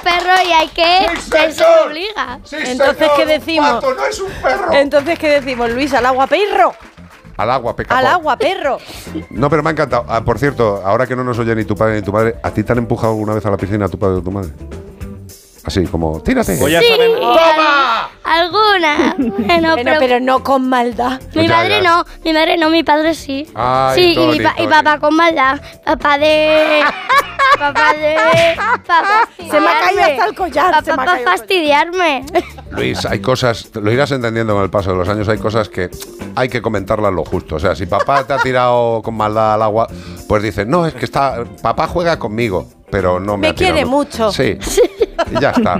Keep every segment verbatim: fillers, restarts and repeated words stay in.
perro y hay que... ¡Sí, se señor! obliga. ¡Sí, Entonces, señor! ¿qué decimos? ¡Un pato no es un perro! Entonces, ¿qué decimos, Luis? ¿Al agua, perro? Al agua, pecador. Al agua, perro. No, pero me ha encantado. Ah, por cierto, ahora que no nos oye ni tu padre ni tu madre, ¿a ti te han empujado alguna vez a la piscina tu padre o tu madre? Así, como, tírate. Pues ya Sí, saben. ¡Toma! alguna. Bueno, Bueno, pero, pero no con maldad. mi Ya, madre ya. no, mi madre no, mi padre sí. Ay, sí, Tony, y, mi pa- y Tony. papá con maldad. Papá de... papá de... Papá Se me ha caído hasta el collar. se me Papá ha para caído el fastidiarme. Luis, hay cosas, lo irás entendiendo con el paso de los años, hay cosas que hay que comentarlas lo justo. O sea, si papá te ha tirado con maldad al agua, pues dices, no, es que está, papá juega conmigo, pero no me, Me ha tirado. quiere mucho. Sí, y ya está.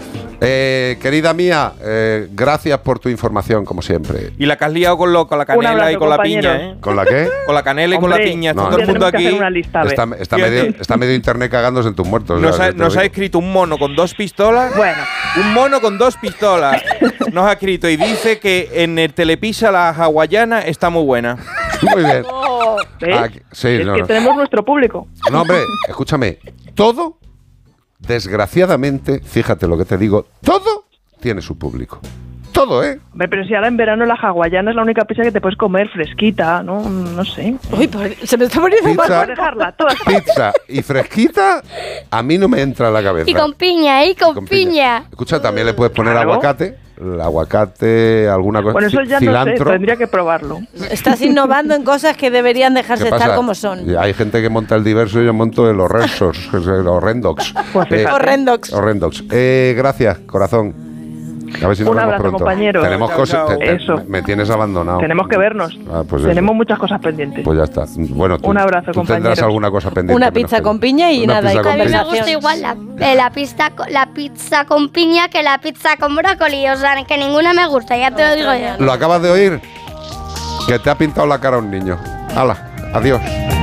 Eh, querida mía, eh, gracias por tu información, como siempre. Y la que has liado con, lo, con la canela abrazo, y con la compañero. piña, ¿eh? ¿Con la qué? Con la canela y con la Hombre, piña. Está no, todo el mundo tenemos que aquí. hacer una lista, a ver. Está, está, Fíjate. medio, está medio internet cagándose en tus muertos. Nos ya, ha, ya te nos lo ha digo. escrito un mono con dos pistolas. Bueno. Un mono con dos pistolas. Nos ha escrito y dice que en el Telepisa la hawaiana está muy buena. Muy bien. ¿Ves? Ah, sí, es no, que no. tenemos nuestro público. No, hombre, escúchame. Todo, desgraciadamente, fíjate lo que te digo, todo tiene su público. Todo, ¿eh? Hombre, pero si ahora en verano la hawaiana es la única pizza que te puedes comer fresquita, ¿no? No sé. Uy, por- se me está poniendo Pizza. mal. Puedes dejarla todas. Pizza y fresquita, a mí no me entra en la cabeza. Y con piña, ¿eh? Y con, piña. Escucha, también le puedes poner Claro. aguacate, el aguacate, alguna cosa. Bueno, eso ya no sé, cilantro. tendría que probarlo. Estás innovando en cosas que deberían dejarse ¿Qué estar pasa? como son. Y hay gente que monta el diverso y yo monto el horrendos, que es el horrendox. Pues fíjate. Horrendox. Horrendox. Eh, gracias, corazón. A ver si nos Un vemos abrazo, pronto. compañeros. Tenemos Chao, cosas. chao. te- te- Eso. Me tienes abandonado. Tenemos que vernos. Ah, pues eso. Tenemos muchas cosas pendientes. Pues ya está. Bueno, tú, Un abrazo, tú tendrás compañeros. alguna cosa pendiente. Una menos pizza que- con piña y Una nada, pizza y con A mí me piña. gusta igual la, eh, la, pizza, co- la pizza con piña que la pizza con brócoli. O sea, que ninguna me gusta, ya te lo digo yo. ¿Lo acabas de oír? Que te ha pintado la cara un niño. Hala, adiós.